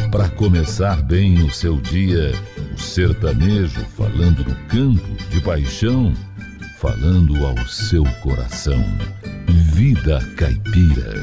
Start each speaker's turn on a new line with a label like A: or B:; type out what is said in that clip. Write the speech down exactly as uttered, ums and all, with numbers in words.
A: Para começar bem o seu dia, o sertanejo falando do campo, de paixão, falando ao seu coração. Vida Caipira.